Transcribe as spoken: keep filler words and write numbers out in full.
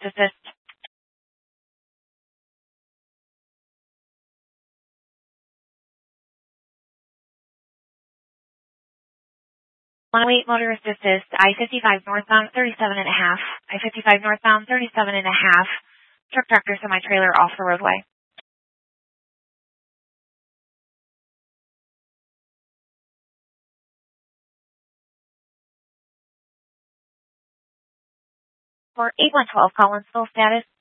assist. one oh eight motorist assist, I fifty-five northbound thirty-seven and a half. I fifty-five northbound thirty-seven and a half. Truck tractor semi-trailer off the roadway. For eight one twelve Collinsville status.